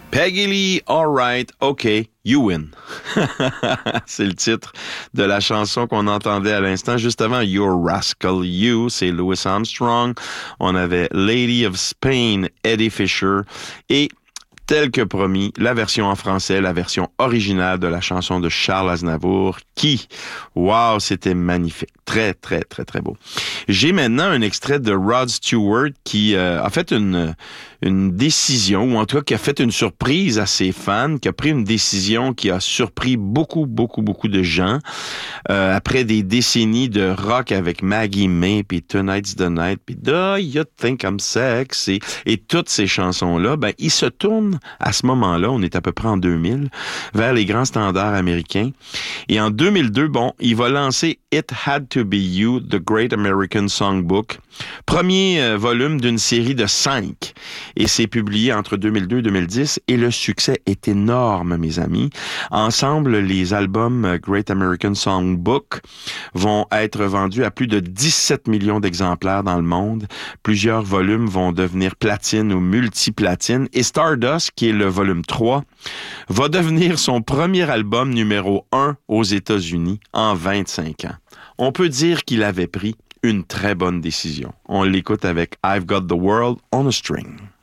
Peggy Lee, alright, okay, you win. C'est le titre de la chanson qu'on entendait à l'instant. Juste avant, Your Rascal You, c'est Louis Armstrong. On avait Lady of Spain, Eddie Fisher. Et tel que promis, la version en français, la version originale de la chanson de Charles Aznavour, qui, wow, c'était magnifique. Très, très, très, très beau. J'ai maintenant un extrait de Rod Stewart qui a fait une décision, ou en tout cas qui a fait une surprise à ses fans, qui a pris une décision qui a surpris beaucoup, beaucoup, beaucoup de gens. Après des décennies de rock avec Maggie May, puis Tonight's the Night, puis Do You Think I'm Sexy, et toutes ces chansons-là, ben, il se tourne à ce moment-là, on est à peu près en 2000, vers les grands standards américains. Et en 2002, bon, il va lancer It Had to Be You, The Great American Songbook, premier volume d'une série de 5. Et c'est publié entre 2002 et 2010, et le succès est énorme, mes amis. Ensemble, les albums Great American Songbook vont être vendus à plus de 17 millions d'exemplaires dans le monde. Plusieurs volumes vont devenir platine ou multiplatine. Et Stardust, qui est le volume 3, va devenir son premier album numéro 1 aux États-Unis en 25 ans. On peut dire qu'il avait pris une très bonne décision. On l'écoute avec I've Got the World on a String.